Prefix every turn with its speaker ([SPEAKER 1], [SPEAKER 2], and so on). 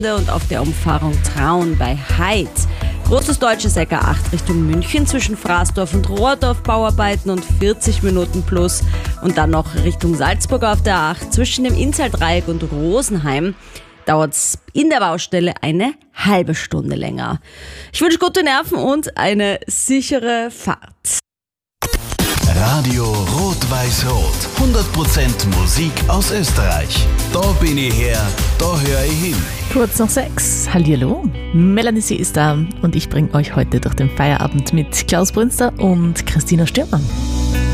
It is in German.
[SPEAKER 1] und auf der Umfahrung Traun bei Heid. Großes deutsches SEK8 Richtung München zwischen Fraßdorf und Rohrdorf Bauarbeiten und 40 Minuten plus. Und dann noch Richtung Salzburg auf der 8 zwischen dem Inntal-Dreieck und Rosenheim dauert es in der Baustelle eine halbe Stunde länger. Ich wünsche gute Nerven und eine sichere Fahrt.
[SPEAKER 2] Radio Rot-Weiß-Rot. 100% Musik aus Österreich. Da bin ich her, da höre ich hin.
[SPEAKER 3] Kurz nach 6. Hallihallo. Melanie C. ist da und ich bringe euch heute durch den Feierabend mit Klaus Brünster und Christina Stürmann.